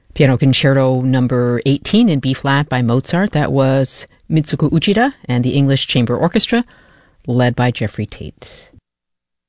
Piano Concerto number 18 in B-flat by Mozart. That was Mitsuko Uchida and the English Chamber Orchestra, led by Jeffrey Tate.